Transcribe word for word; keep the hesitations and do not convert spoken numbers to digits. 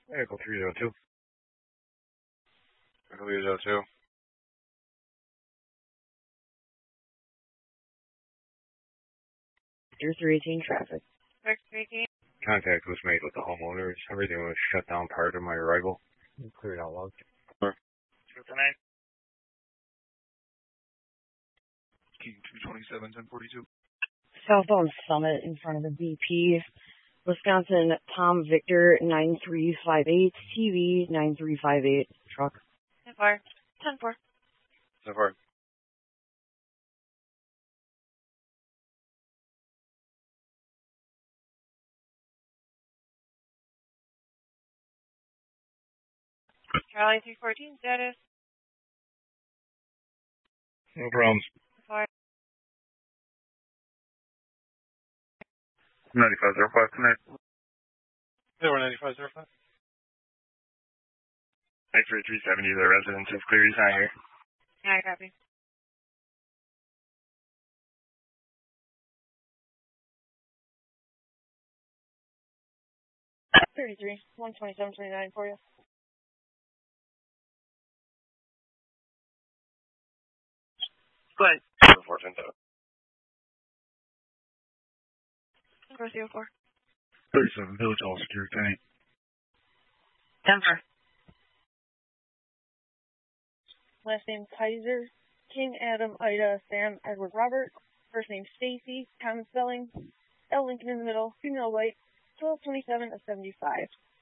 Echo three zero two. Echo three zero two. Victor three eighteen traffic. Victor three eighteen. Contact was made with the homeowners. Everything was shut down prior to my arrival. Cleared out loud. Sure. Tonight. King two twenty-seven, ten forty-two. Southbound Summit in front of the B P. Wisconsin Tom Victor nine three five eight, T V nine three five eight, truck. ten four. ten four. So far. Charlie three fourteen, status. No problems. ten four. ninety-five zero five tonight. Zero ninety-five zero five. X-ray three seventy, the residence of Cleary sign here. Yeah, copy. thirty-three, one twenty-seven twenty-nine for you. Go ahead. zero four ten seven. Four zero four. thirty-seven, Village Hall, security tank. Denver. Last name Kaiser, King Adam Ida Sam Edward Robert. First name Stacy, common spelling. L Lincoln in the middle, female white, twelve twenty-seven of seventy-five.